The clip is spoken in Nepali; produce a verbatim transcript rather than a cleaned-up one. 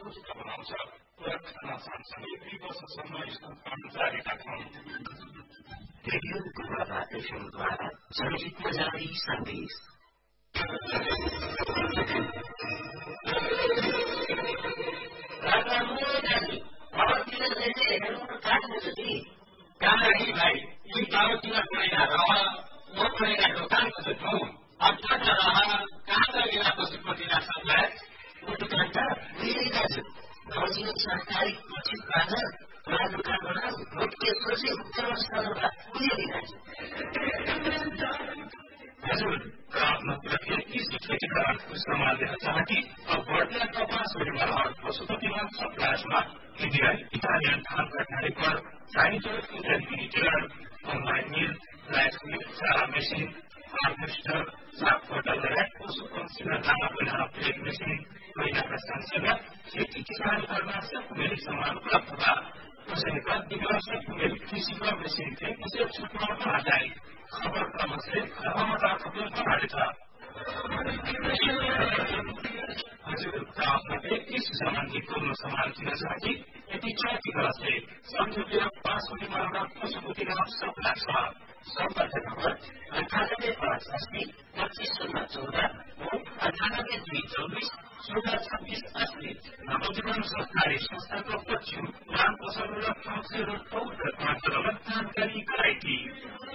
सन्तुष्ट बनाउँछ र खाना सँगसँगै दुई वर्षसम्म स्कुल पढ्न जारी राख्नु। रेडियो गुरुबाबा एफएमद्वारा जनहितमा जारी सन्देश। गाडी भाइ यी गाउँतिर गएर रह म गएर दोकानको जुटौँ अर्थात रह कहाँ गएर पशुपति राख्छलाई दोकान त धेरै दाजु गाउँतिर सरकारी कोचिङ बाजार बडा दोकान बनाऊ भोटके सोचे उत्तरस्थलमा पुगेको दाजु हजुर र आफ्नो प्रक्रिया किस ठेकेदारको सम्हालेर चाहती अब बढ्ने कपासहरूमा पशुपतिमा सप्लायमा इन्डियन इटालियन धान तरकारी पर साइन्टर food and मिनिटेयर online mill rice mill चारा मेसिन हार्भेस्टर साग फर्टिलाइजर पशु पंक्षीमा दाना बनाउन प्लेट मेसिन महिलाका संसेवा खेती किसानहरूमा सब मेरी सामान उपलब्ध भए कसैका दिवसक मेरी कृषि का मेसिन थे उसे छुट्याउन आधारित खबर क्रमशः खबरमा खबर बनाएको छ। हजुर आफ्नो एकतीस सम्बन्धी पूर्ण सामान किन चाहती यति चाहती गरसे सम्झुतिर पास हुने मामला पशुपति नाम सब लाग्छ। सम्पर्क नम्बर अन्ठानब्बे पाँच अस्सी पच्चिस शून्य चौध अन्ठानब्बे दुई चौबिस शून्य छब्बिस अस्सी नवजीवन सरकारी संस्थाको पश्चिम ग्राम पसल र फंक्सी रोड जानकारी गराएकी